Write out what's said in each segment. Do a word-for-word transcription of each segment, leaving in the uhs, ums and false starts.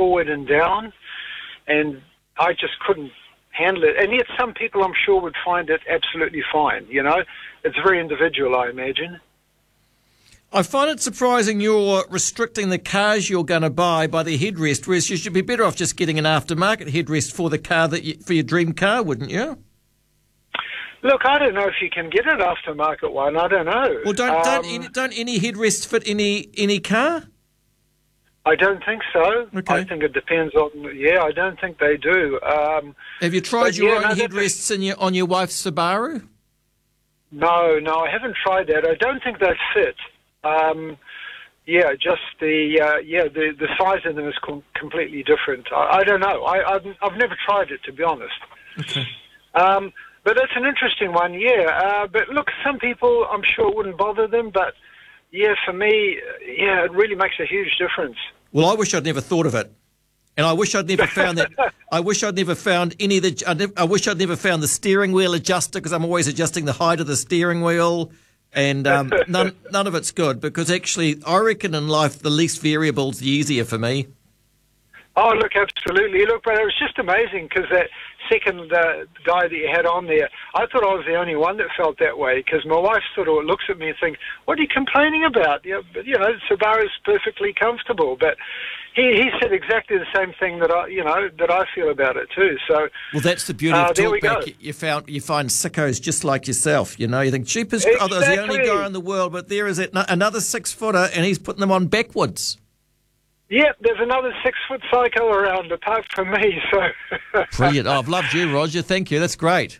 forward and down, and I just couldn't handle it. And yet some people, I'm sure, would find it absolutely fine, you know. It's very individual, I imagine. I find it surprising you're restricting the cars you're going to buy by the headrest, whereas you should be better off just getting an aftermarket headrest for the car that you, for your dream car, wouldn't you? Look, I don't know if you can get an aftermarket one. I don't know. Well, don't um, don't, any, don't any headrests fit any any car? I don't think so. Okay. I think it depends on. Yeah, I don't think they do. Um, Have you tried your yeah, own no, headrests in your, on your wife's Subaru? No, no, I haven't tried that. I don't think they fit. Um, yeah, just the uh, yeah the the size of them is com- completely different. I, I don't know. I I've, I've never tried it, to be honest. Okay. Um, but it's an interesting one. Yeah. Uh, but look, some people, I'm sure, it wouldn't bother them. But yeah, for me, yeah, it really makes a huge difference. Well, I wish I'd never thought of it, and I wish I'd never found that. I wish I'd never found any of the. I, nev- I wish I'd never found the steering wheel adjuster, because I'm always adjusting the height of the steering wheel. And um, none none of it's good, because actually I reckon in life the least variable's the easier for me. Oh, look, absolutely. Look, but it was just amazing, because that second uh, guy that you had on there, I thought I was the only one that felt that way, because my wife sort of looks at me and thinks, what are you complaining about? Yeah, but, you know, Subaru's perfectly comfortable. But he, he said exactly the same thing that I, you know, that I feel about it too. So, well, that's the beauty uh, of there we go. Talkback. You found you find sickos just like yourself. You know, you think cheapest. Exactly. Oh, there's the only guy in the world, but there is another six footer, and he's putting them on backwards. Yeah, there's another six-foot psycho around, apart from me, so... Brilliant. Oh, I've loved you, Roger. Thank you. That's great.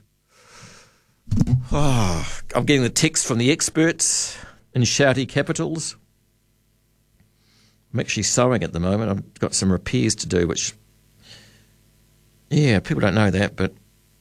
Oh, I'm getting the text from the experts in shouty capitals. I'm actually sewing at the moment. I've got some repairs to do, which... Yeah, people don't know that, but...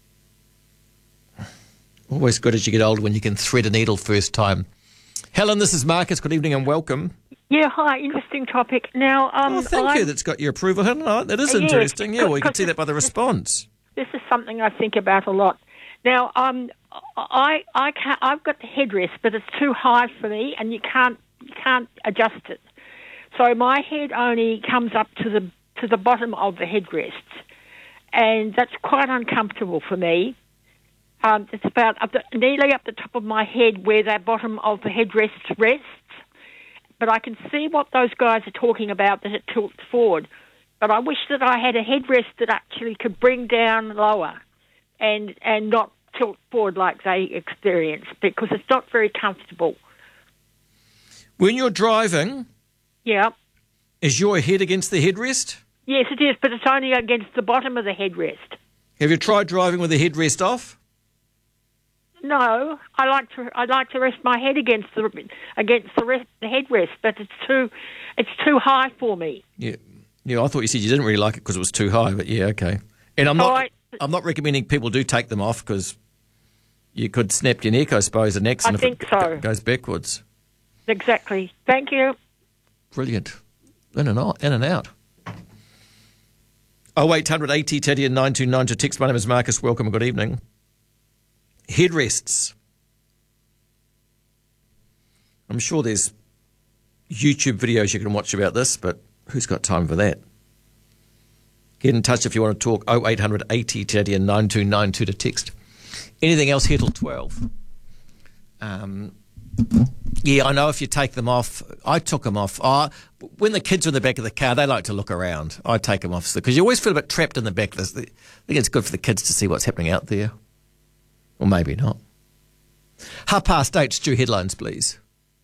Always good as you get older when you can thread a needle first time. Helen, this is Marcus. Good evening and welcome. Yeah, hi. Interesting topic. Now, um, oh, thank I, you. That's got your approval, Helen. Oh, that is yeah, interesting. Yeah, well, you can see this, that by the response. This is something I think about a lot. Now, um, I, I can't, I've got the headrest, but it's too high for me, and you can't, you can't adjust it. So my head only comes up to the to the bottom of the headrest, and that's quite uncomfortable for me. Um, it's about up the, nearly up the top of my head where the bottom of the headrest rests. But I can see what those guys are talking about, that it tilts forward. But I wish that I had a headrest that actually could bring down lower and and not tilt forward like they experience, because it's not very comfortable. When you're driving, yeah, is your head against the headrest? Yes, it is, but it's only against the bottom of the headrest. Have you tried driving with the headrest off? No, I like to I like to rest my head against the against the, rest, the headrest, but it's too it's too high for me. Yeah, yeah. I thought you said you didn't really like it because it was too high, but yeah, okay. And I'm Oh, not I- I'm not recommending people do take them off, because you could snap your neck, I suppose, an accident I if think it so. g- goes backwards. Exactly. Thank you. Brilliant. In and out. In and out. Oh, eight hundred eighty, Teddy and nine two nine to text. My name is Marcus. Welcome and good evening. Headrests. I'm sure there's YouTube videos you can watch about this, but who's got time for that? Get in touch if you want to talk. Oh, eight hundred eighty, Teddy and nine two nine two to text. Anything else here till twelve? Um, yeah, I know if you take them off. I took them off. Oh, when the kids are in the back of the car, they like to look around. I take them off because you always feel a bit trapped in the back. I think it's good for the kids to see what's happening out there. Or maybe not. Half past eight, Stu, headlines, please.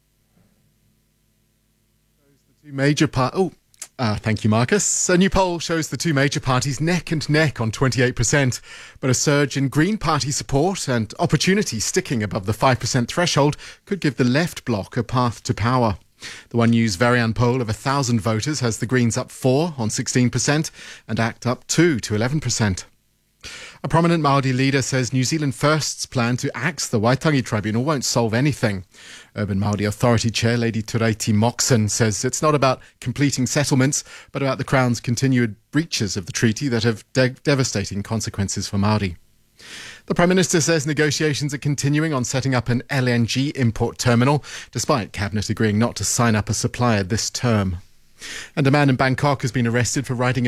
The two major par- oh, uh, thank you, Marcus. A new poll shows the two major parties neck and neck on twenty-eight percent, but a surge in Green Party support and opportunity sticking above the five percent threshold could give the left bloc a path to power. The One News Varian poll of one thousand voters has the Greens up four on sixteen percent and ACT up two to eleven percent. A prominent Māori leader says New Zealand First's plan to axe the Waitangi Tribunal won't solve anything. Urban Māori Authority Chair Lady Tureiti Moxon says it's not about completing settlements, but about the Crown's continued breaches of the treaty that have de- devastating consequences for Māori. The Prime Minister says negotiations are continuing on setting up an L N G import terminal, despite Cabinet agreeing not to sign up a supplier this term. And a man in Bangkok has been arrested for riding a